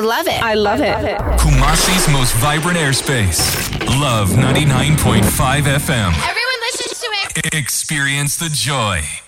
love it. I love it. Kumasi's most vibrant airspace. Love 99.5 FM. Everyone listens to it. Experience the joy.